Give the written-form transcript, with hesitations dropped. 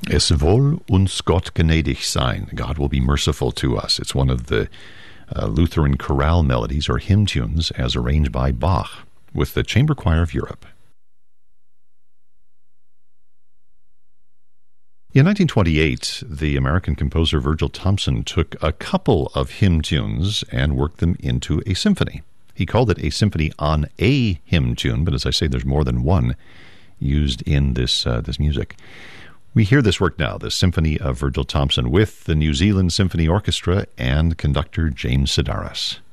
Es wohl uns Gott gnädig sein. God will be merciful to us. It's one of the Lutheran chorale melodies or hymn tunes as arranged by Bach with the Chamber Choir of Europe. In 1928, the American composer Virgil Thomson took a couple of hymn tunes and worked them into a symphony. He called it a symphony on a hymn tune, but as I say, there's more than one used in this music. We hear this work now, the Symphony of Virgil Thomson, with the New Zealand Symphony Orchestra and conductor James Sedaris.